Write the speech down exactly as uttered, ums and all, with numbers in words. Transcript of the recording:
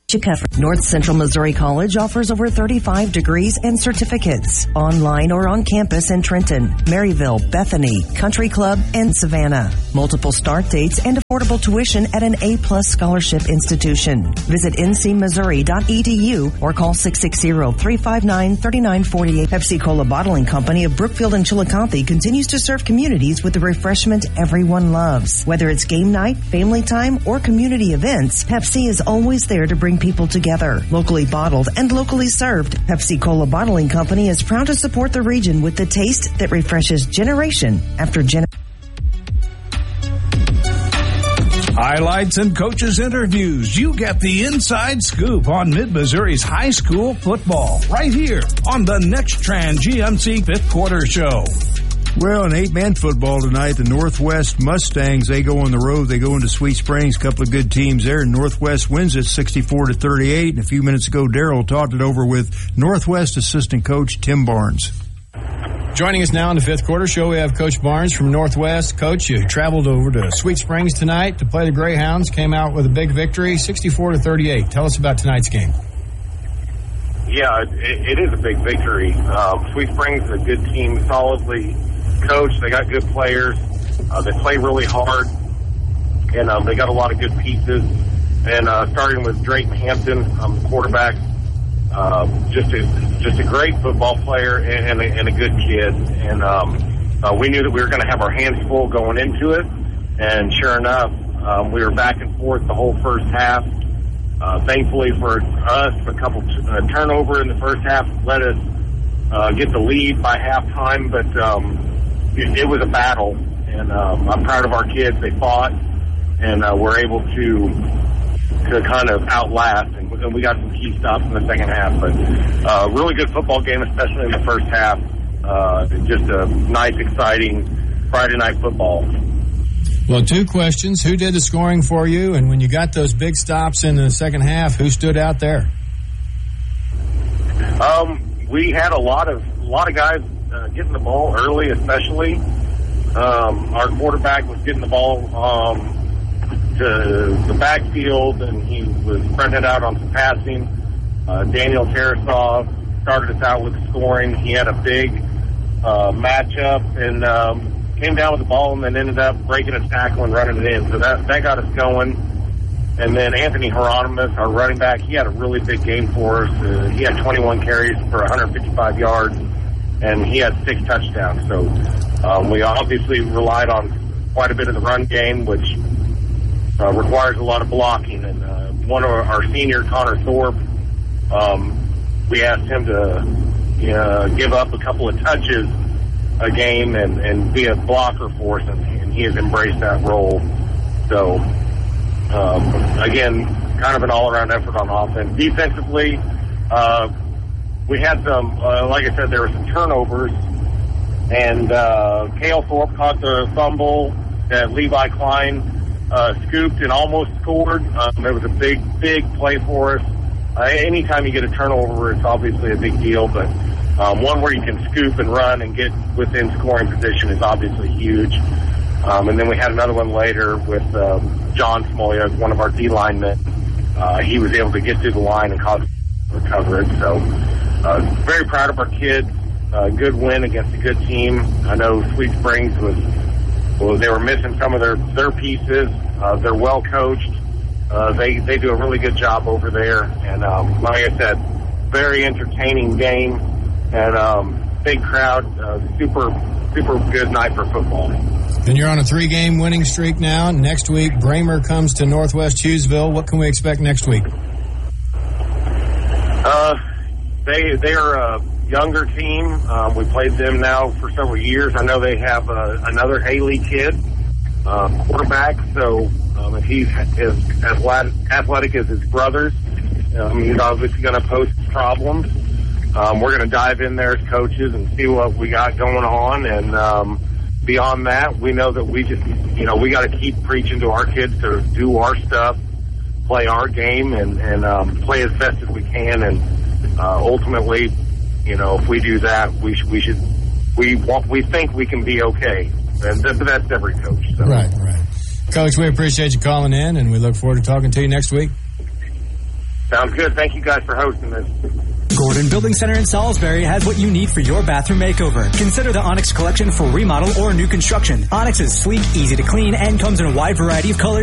North Central Missouri College offers over thirty-five degrees and certificates, online or on campus in Trenton, Maryville, Bethany, Country Club, and Savannah. Multiple start dates and affordable tuition at an A-plus scholarship institution. Visit n c missouri dot e d u or call six six zero, three five nine, three nine four eight. Pepsi-Cola Bottling Company of Brookfield and Chillicothe continues to serve communities with the refreshment everyone loves. Whether it's game night, family time, or community events, Pepsi is always there to bring people together. Locally bottled and locally served, Pepsi-Cola Bottling Company is proud to support the region with the taste that refreshes generation after generation. Highlights and coaches' interviews. You get the inside scoop on Mid-Missouri's high school football right here on the Next Trans G M C Fifth Quarter Show. Well, an eight-man football tonight. The Northwest Mustangs, they go on the road. They go into Sweet Springs. A couple of good teams there. Northwest wins it sixty-four to thirty-eight. And a few minutes ago, Darrell talked it over with Northwest assistant coach Tim Barnes. Joining us now in the Fifth Quarter Show, we have Coach Barnes from Northwest. Coach, you traveled over to Sweet Springs tonight to play the Greyhounds. Came out with a big victory, sixty-four to thirty-eight. Tell us about tonight's game. Yeah, it, it is a big victory. Um, Sweet Springs is a good team, solidly coached. They got good players. Uh, they play really hard, and um, they got a lot of good pieces. And uh, starting with Drayton Hampton, um, the quarterback, uh, just a just a great football player and, and, a, and a good kid. And um, uh, we knew that we were going to have our hands full going into it. And sure enough, um, we were back and forth the whole first half. Uh, thankfully for us, a couple t- uh, turnover in the first half let us uh, get the lead by halftime. But um, it, it was a battle, and um, I'm proud of our kids. They fought, and uh, were able to to kind of outlast, and, and we got some key stops in the second half. But uh, really good football game, especially in the first half. Uh, just a nice, exciting Friday night football. Well, two questions. Who did the scoring for you? And when you got those big stops in the second half, who stood out there? Um, we had a lot of a lot of guys uh, getting the ball early, especially. Um, our quarterback was getting the ball um, to the backfield, and he was spreading it out on some passing. Uh, Daniel Tarasoff started us out with scoring. He had a big uh, matchup, and um, came down with the ball and then ended up breaking a tackle and running it in. So that that got us going. And then Anthony Hieronymus, our running back, he had a really big game for us. Uh, he had twenty-one carries for one hundred fifty-five yards, and he had six touchdowns. So um, we obviously relied on quite a bit of the run game, which uh, requires a lot of blocking. And uh, one of our, our senior, Connor Thorpe, um, we asked him to you know, give up a couple of touches a game and, and be a blocker for us, and, and he has embraced that role. So, um, again, kind of an all-around effort on offense. Defensively, uh, we had some, uh, like I said, there were some turnovers, and uh, Cale Thorpe caught the fumble that Levi Klein uh, scooped and almost scored. Um, it was a big, big play for us. Uh, anytime you get a turnover, it's obviously a big deal, but Um, one where you can scoop and run and get within scoring position is obviously huge. Um, and then we had another one later with um, John Smolia, one of our D linemen. Uh, he was able to get through the line and cause recover it. So uh, very proud of our kids. Uh, good win against a good team. I know Sweet Springs was, well, they were missing some of their, their pieces. Uh, they're well coached. Uh, they, they do a really good job over there. And um, like I said, very entertaining game. And um, big crowd, uh, super, super good night for football. And you're on a three-game winning streak now. Next week, Bramer comes to Northwest Hughesville. What can we expect next week? Uh, they they are a younger team. Um, we played them now for several years. I know they have uh, another Haley kid, uh, quarterback. So um, if he's as athletic as his brothers, um, he's obviously going to pose problems. Um, we're going to dive in there as coaches and see what we got going on. And um, beyond that, we know that we just, you know, we got to keep preaching to our kids to do our stuff, play our game, and, and um, play as best as we can. And uh, ultimately, you know, if we do that, we, sh- we should, we want, we think we can be okay. And th- that's every coach. So. Right, right. Coach, we appreciate you calling in, and we look forward to talking to you next week. Sounds good. Thank you guys for hosting this. Gordon Building Center in Salisbury has what you need for your bathroom makeover. Consider the Onyx collection for remodel or new construction. Onyx is sleek, easy to clean, and comes in a wide variety of colors.